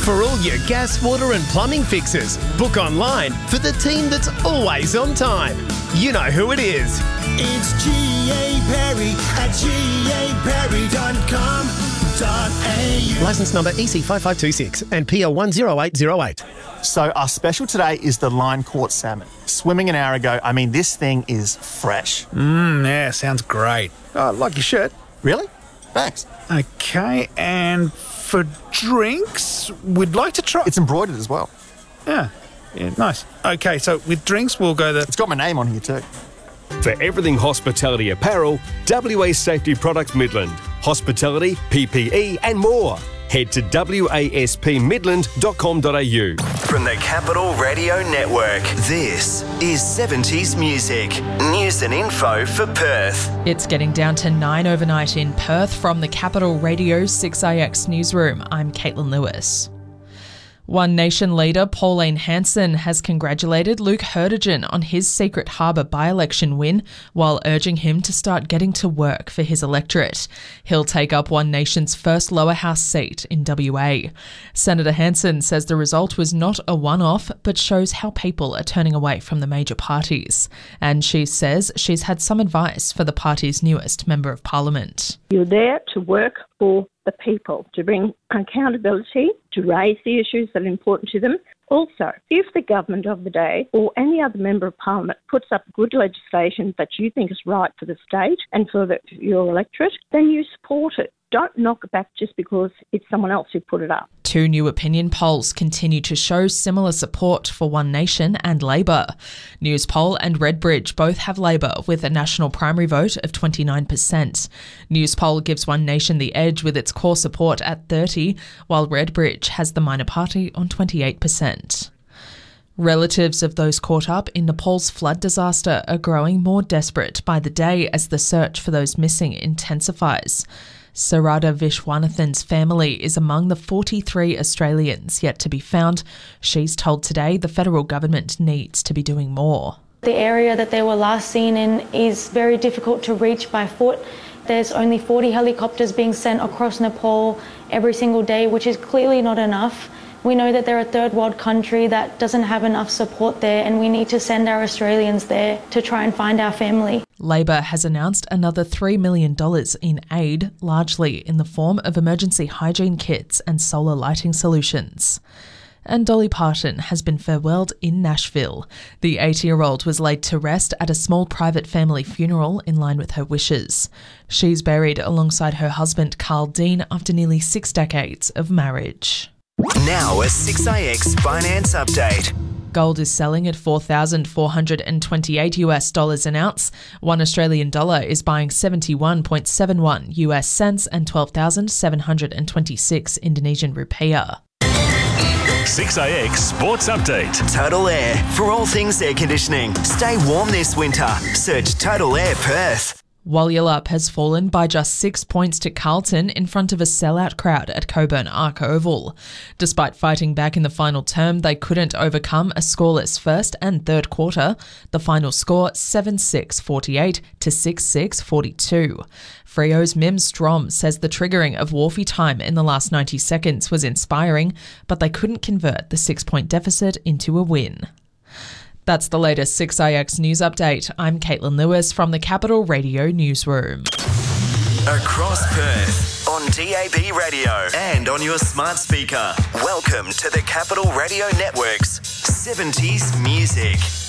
For all your gas, water and plumbing fixes, book online for the team that's always on time. You know who it is. It's G.A. Perry at gaperry.com.au. Licence number EC5526 and PL10808. So our special today is the line caught salmon. Swimming an hour ago, I mean, this thing is fresh. Yeah, sounds great. I like your shirt. Really? Thanks. Okay, and for drinks, we'd like to try... It's embroidered as well. Yeah, nice. Okay, so with drinks, we'll go the... It's got my name on here too. For everything hospitality apparel, WA Safety Products Midland. Hospitality, PPE and more. Head to waspmidland.com.au. From the Capital Radio Network, this is 70s Music. News and info for Perth. It's getting down to 9 overnight in Perth from the Capital Radio 6IX newsroom. I'm Caitlin Lewis. One Nation leader, Pauline Hanson, has congratulated Luke Herdigen on his Secret Harbour by-election win while urging him to start getting to work for his electorate. He'll take up One Nation's first lower house seat in WA. Senator Hanson says the result was not a one-off but shows how people are turning away from the major parties. And she says she's had some advice for the party's newest Member of Parliament. You're there to work for the people, to bring accountability, to raise the issues that are important to them. Also, if the government of the day or any other Member of Parliament puts up good legislation that you think is right for the state and for your electorate, then you support it. Don't knock it back just because it's someone else who put it up. Two new opinion polls continue to show similar support for One Nation and Labor. Newspoll and Redbridge both have Labor with a national primary vote of 29%. Newspoll gives One Nation the edge with its core support at 30%, while Redbridge has the minor party on 28%. Relatives of those caught up in Nepal's flood disaster are growing more desperate by the day as the search for those missing intensifies. Sarada Vishwanathan's family is among the 43 Australians yet to be found. She's told Today the federal government needs to be doing more. The area that they were last seen in is very difficult to reach by foot. There's only 40 helicopters being sent across Nepal every single day, which is clearly not enough. We know that they're a third world country that doesn't have enough support there, and we need to send our Australians there to try and find our family. Labor has announced another $3 million in aid, largely in the form of emergency hygiene kits and solar lighting solutions. And Dolly Parton has been farewelled in Nashville. The 80-year-old was laid to rest at a small private family funeral in line with her wishes. She's buried alongside her husband Carl Dean after nearly 6 decades of marriage. Now a 6IX finance update. Gold is selling at $4,428 an ounce. 1 Australian dollar is buying 71.71 US cents and 12,726 Indonesian rupiah. 6IX Sports Update. Total Air. For all things air conditioning, stay warm this winter. Search Total Air Perth. Walyalup has fallen by just 6 points to Carlton in front of a sellout crowd at Coburn Arc Oval. Despite fighting back in the final term, they couldn't overcome a scoreless first and third quarter. The final score 7-6-48 to 6-6-42. Freo's Mim Strom says the triggering of Wharfie time in the last 90 seconds was inspiring, but they couldn't convert the 6-point deficit into a win. That's the latest 6IX news update. I'm Caitlin Lewis from the Capital Radio Newsroom. Across Perth, on DAB radio and on your smart speaker. Welcome to the Capital Radio Network's 70s Music.